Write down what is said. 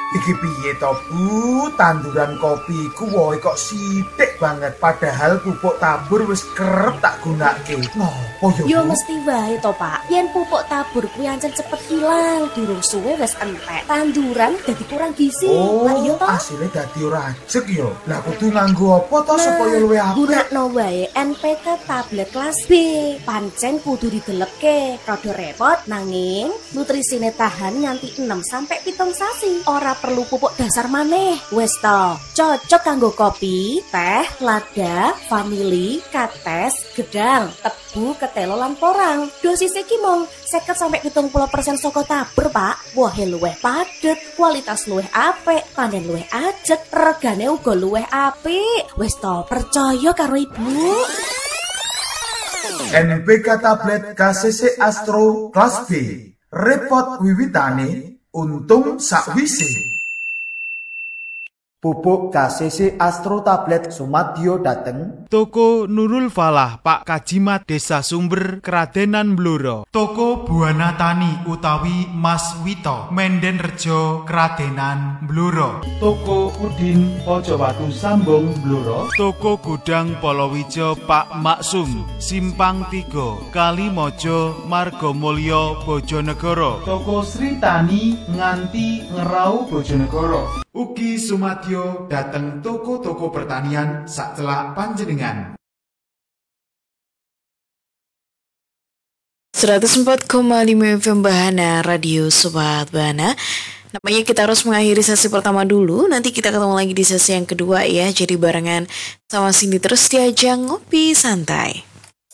Iki piye to, Bu? Tanduran kopi ku wohe kok sithik banget padahal pupuk tabur wis kerep tak gunake. Nopo yo? Yo mesti wae to, Pak. Yen pupuk tabur kuwi ancen cepet hilang, durung suwe wis entek. Tanduran dadi kurang gizi. Lah iya to? Asile dadi ora ajeg yo. Lah kudu nganggo apa to supaya luwih apik? Gunakno wae NPK tablet kelas B. Pancen kudu dideleke. Rada repot nanging nutrisine tahan nganti 6 sampai 7 sasi. Ora perlu pupuk dasar maneh. Wes to, cocok kanggo kopi, teh, lada, vanili, kates, gedang, tebu, ketelo lan porang. Dosis iki mung 50 sampai 70% saka tabur, Pak. Wohe luwih padet, kualitas luwih apik, panen luwih ajeg, regane uga luwih apik. Wes to, percaya karo Ibu. NPK tablet KCC Astro kelas B. Repot wiwitane, untung sakwise. Pupuk KCC Astro Tablet Sumadyo dateng Toko Nurul Falah Pak Kajimat Desa Sumber Kradenan Blora. Toko Buana Tani utawi Mas Wito Menden Rejo Kradenan Blora. Toko Udin Pojowatu Sambung Blora. Toko Gudang Polowijo Pak Maksum Simpang 3 Kalimojo Margomulyo Bojonegoro. Toko Sri Tani nganti Ngerau Bojonegoro. Ugi Sumadyo dateng toko-toko pertanian sacelak panjenengan. 104,5 FM Bahana Radio Sobat Bahana. Namanya kita harus mengakhiri sesi pertama dulu. Nanti kita ketemu lagi di sesi yang kedua ya. Jadi barengan sama Cindy terus diajak ngopi santai.